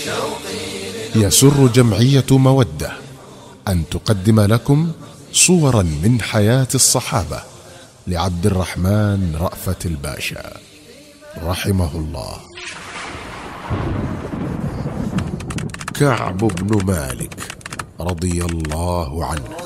يسر جمعية مودة أن تقدم لكم صورا من حياة الصحابة لعبد الرحمن رأفت الباشا رحمه الله. كعب بن مالك رضي الله عنه.